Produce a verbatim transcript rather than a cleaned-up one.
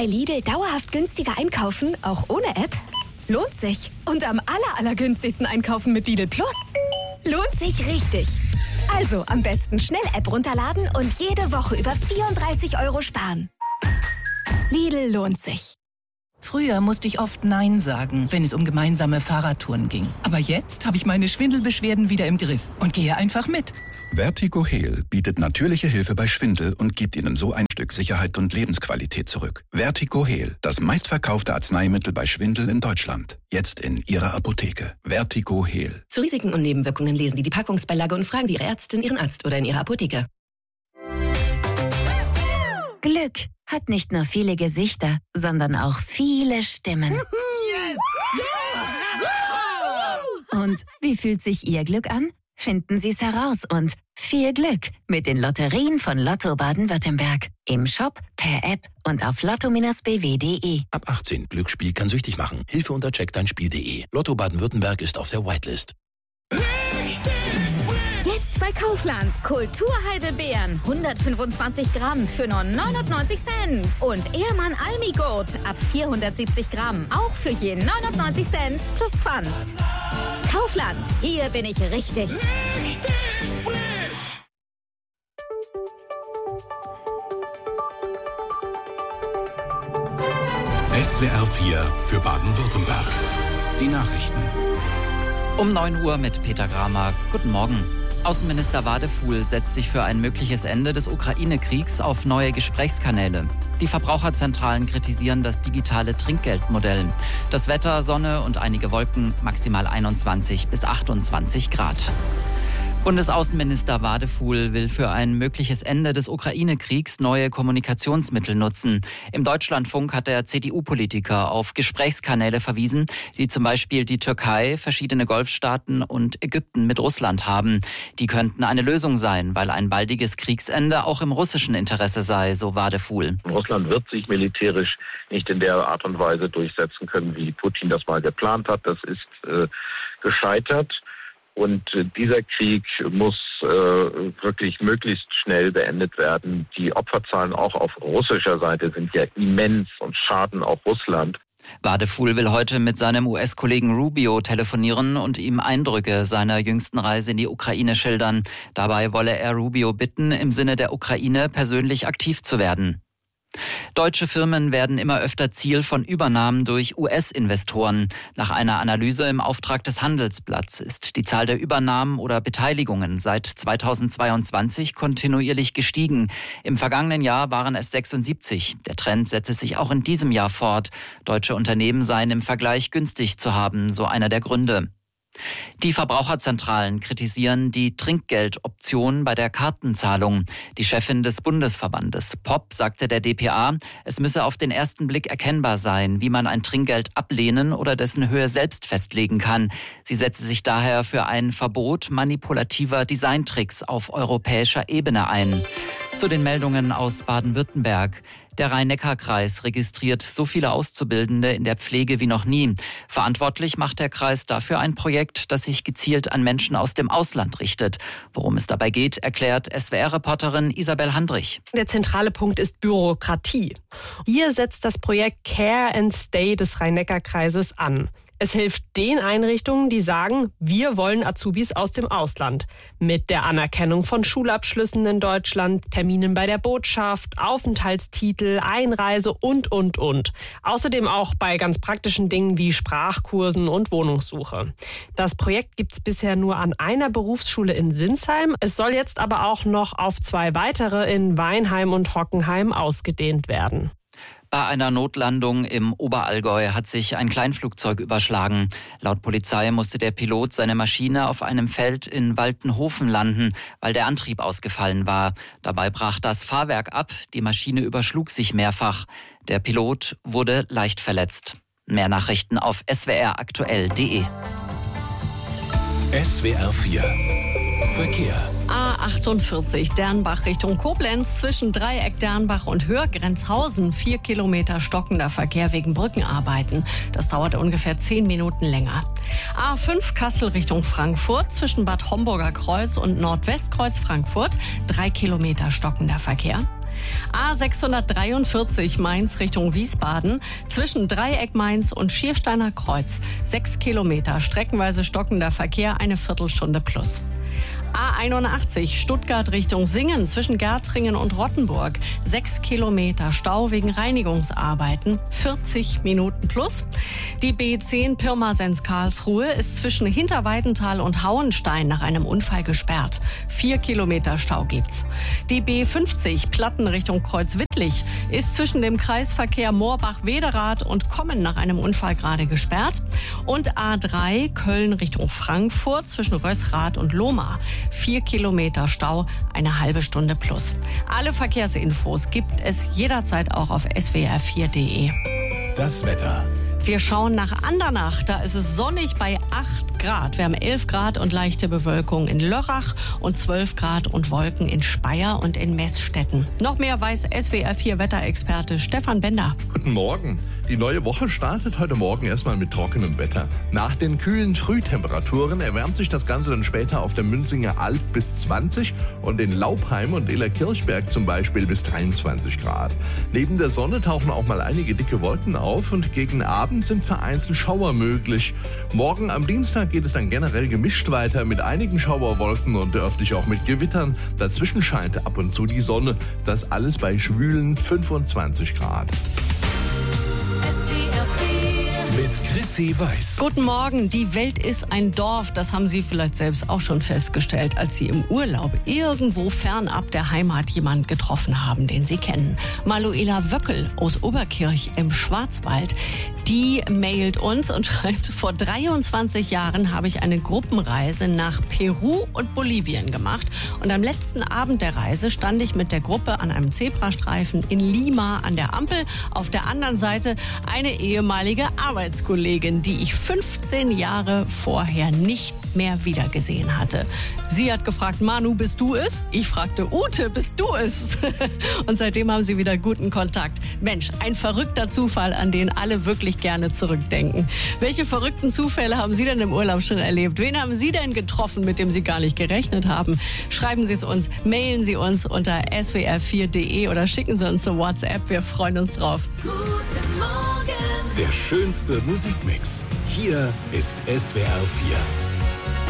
Bei Lidl dauerhaft günstiger einkaufen, auch ohne App? Lohnt sich. Und am aller, allergünstigsten einkaufen mit Lidl Plus? Lohnt sich richtig. Also am besten schnell App runterladen und jede Woche über vierunddreißig Euro sparen. Lidl lohnt sich. Früher musste ich oft Nein sagen, wenn es um gemeinsame Fahrradtouren ging. Aber jetzt habe ich meine Schwindelbeschwerden wieder im Griff und gehe einfach mit. Vertigo Heal bietet natürliche Hilfe bei Schwindel und gibt Ihnen so ein Stück Sicherheit und Lebensqualität zurück. Vertigo Heal, das meistverkaufte Arzneimittel bei Schwindel in Deutschland. Jetzt in Ihrer Apotheke. Vertigo Heal. Zu Risiken und Nebenwirkungen lesen Sie die Packungsbeilage und fragen Sie Ihre Ärztin, Ihren Arzt oder in Ihrer Apotheke. Glück hat nicht nur viele Gesichter, sondern auch viele Stimmen. Yes! Und wie fühlt sich Ihr Glück an? Finden Sie es heraus und viel Glück mit den Lotterien von Lotto Baden-Württemberg. Im Shop, per App und auf lotto b w punkt de. Ab achtzehn. Glücksspiel kann süchtig machen. Hilfe unter check dein Spiel punkt de. Lotto Baden-Württemberg ist auf der Whitelist. Jetzt bei Kaufland. Kulturheidelbeeren. hundertfünfundzwanzig Gramm für nur neunundneunzig Cent. Und Ehrmann Almigurt ab vierhundertsiebzig Gramm. Auch für je neunundneunzig Cent plus Pfand. Kaufland. Hier bin ich richtig. Richtig frisch. S W R vier für Baden-Württemberg. Die Nachrichten. Um neun Uhr mit Peter Gramer. Guten Morgen. Außenminister Wadefuhl setzt sich für ein mögliches Ende des Ukraine-Kriegs auf neue Gesprächskanäle. Die Verbraucherzentralen kritisieren das digitale Trinkgeldmodell. Das Wetter, Sonne und einige Wolken, maximal einundzwanzig bis achtundzwanzig Grad. Bundesaußenminister Wadefuhl will für ein mögliches Ende des Ukraine-Kriegs neue Kommunikationsmittel nutzen. Im Deutschlandfunk hat der C D U-Politiker auf Gesprächskanäle verwiesen, die zum Beispiel die Türkei, verschiedene Golfstaaten und Ägypten mit Russland haben. Die könnten eine Lösung sein, weil ein baldiges Kriegsende auch im russischen Interesse sei, so Wadefuhl. Russland wird sich militärisch nicht in der Art und Weise durchsetzen können, wie Putin das mal geplant hat. Das ist äh, gescheitert. Und äh, dieser Krieg muss äh, wirklich möglichst schnell beendet werden. Die Opferzahlen auch auf russischer Seite sind ja immens und schaden auch Russland. Wadefuhl will heute mit seinem U S-Kollegen Rubio telefonieren und ihm Eindrücke seiner jüngsten Reise in die Ukraine schildern. Dabei wolle er Rubio bitten, im Sinne der Ukraine persönlich aktiv zu werden. Deutsche Firmen werden immer öfter Ziel von Übernahmen durch U S-Investoren. Nach einer Analyse im Auftrag des Handelsblatts ist die Zahl der Übernahmen oder Beteiligungen seit zweitausendzweiundzwanzig kontinuierlich gestiegen. Im vergangenen Jahr waren es sechsundsiebzig. Der Trend setze sich auch in diesem Jahr fort. Deutsche Unternehmen seien im Vergleich günstig zu haben, so einer der Gründe. Die Verbraucherzentralen kritisieren die Trinkgeldoption bei der Kartenzahlung. Die Chefin des Bundesverbandes P O P sagte der D P A, es müsse auf den ersten Blick erkennbar sein, wie man ein Trinkgeld ablehnen oder dessen Höhe selbst festlegen kann. Sie setze sich daher für ein Verbot manipulativer Designtricks auf europäischer Ebene ein. Zu den Meldungen aus Baden-Württemberg. Der Rhein-Neckar-Kreis registriert so viele Auszubildende in der Pflege wie noch nie. Verantwortlich macht der Kreis dafür ein Projekt, das sich gezielt an Menschen aus dem Ausland richtet. Worum es dabei geht, erklärt S W R-Reporterin Isabel Handrich. Der zentrale Punkt ist Bürokratie. Hier setzt das Projekt Care and Stay des Rhein-Neckar-Kreises an. Es hilft den Einrichtungen, die sagen, wir wollen Azubis aus dem Ausland. Mit der Anerkennung von Schulabschlüssen in Deutschland, Terminen bei der Botschaft, Aufenthaltstitel, Einreise und, und, und. Außerdem auch bei ganz praktischen Dingen wie Sprachkursen und Wohnungssuche. Das Projekt gibt es bisher nur an einer Berufsschule in Sinsheim. Es soll jetzt aber auch noch auf zwei weitere in Weinheim und Hockenheim ausgedehnt werden. Bei einer Notlandung im Oberallgäu hat sich ein Kleinflugzeug überschlagen. Laut Polizei musste der Pilot seine Maschine auf einem Feld in Waltenhofen landen, weil der Antrieb ausgefallen war. Dabei brach das Fahrwerk ab, die Maschine überschlug sich mehrfach. Der Pilot wurde leicht verletzt. Mehr Nachrichten auf s w r aktuell punkt de. S W R vier Verkehr. A achtundvierzig Dernbach Richtung Koblenz zwischen Dreieck Dernbach und Hörgrenzhausen. Vier Kilometer stockender Verkehr wegen Brückenarbeiten. Das dauert ungefähr zehn Minuten länger. A fünf Kassel Richtung Frankfurt zwischen Bad Homburger Kreuz und Nordwestkreuz Frankfurt. Drei Kilometer stockender Verkehr. A sechshundertdreiundvierzig Mainz Richtung Wiesbaden zwischen Dreieck Mainz und Schiersteiner Kreuz. Sechs Kilometer, streckenweise stockender Verkehr, eine Viertelstunde plus. A einundachtzig Stuttgart Richtung Singen zwischen Gärtringen und Rottenburg. Sechs Kilometer Stau wegen Reinigungsarbeiten, vierzig Minuten plus. Die B zehn Pirmasens Karlsruhe ist zwischen Hinterweidenthal und Hauenstein nach einem Unfall gesperrt. Vier Kilometer Stau gibt's. Die B fünfzig Platten Richtung Kreuzwittlich ist zwischen dem Kreisverkehr Moorbach-Wederath und Kommen nach einem Unfall gerade gesperrt. Und A drei Köln Richtung Frankfurt zwischen Rösrath und Lohmar. Vier Kilometer Stau, eine halbe Stunde plus. Alle Verkehrsinfos gibt es jederzeit auch auf S W R vier punkt de. Das Wetter. Wir schauen nach Andernach. Da ist es sonnig bei acht Grad. Wir haben elf Grad und leichte Bewölkung in Lörrach und zwölf Grad und Wolken in Speyer und in Meßstetten. Noch mehr weiß S W R vier Wetterexperte Stefan Bender. Guten Morgen. Die neue Woche startet heute Morgen erstmal mit trockenem Wetter. Nach den kühlen Frühtemperaturen erwärmt sich das Ganze dann später auf der Münzinger Alb bis zwanzig und in Laubheim und Illerkirchberg zum Beispiel bis dreiundzwanzig Grad. Neben der Sonne tauchen auch mal einige dicke Wolken auf und gegen Abend sind vereinzelt Schauer möglich. Morgen am Dienstag geht es dann generell gemischt weiter mit einigen Schauerwolken und örtlich auch mit Gewittern. Dazwischen scheint ab und zu die Sonne. Das alles bei schwülen fünfundzwanzig Grad. Mit Chrissy Weiß. Guten Morgen. Die Welt ist ein Dorf. Das haben Sie vielleicht selbst auch schon festgestellt, als Sie im Urlaub irgendwo fernab der Heimat jemanden getroffen haben, den Sie kennen. Manuela Wöckel aus Oberkirch im Schwarzwald, die mailt uns und schreibt, vor dreiundzwanzig Jahren habe ich eine Gruppenreise nach Peru und Bolivien gemacht. Und am letzten Abend der Reise stand ich mit der Gruppe an einem Zebrastreifen in Lima an der Ampel. Auf der anderen Seite eine ehemalige Arbeitskollegin, die ich fünfzehn Jahre vorher nicht mehr wiedergesehen hatte. Sie hat gefragt, Manu, bist du es? Ich fragte, Ute, bist du es? Und seitdem haben sie wieder guten Kontakt. Mensch, ein verrückter Zufall, an den alle wirklich gerne zurückdenken. Welche verrückten Zufälle haben Sie denn im Urlaub schon erlebt? Wen haben Sie denn getroffen, mit dem Sie gar nicht gerechnet haben? Schreiben Sie es uns, mailen Sie uns unter S W R vier punkt de oder schicken Sie uns eine WhatsApp. Wir freuen uns drauf. Der schönste Musikmix. Hier ist S W R vier.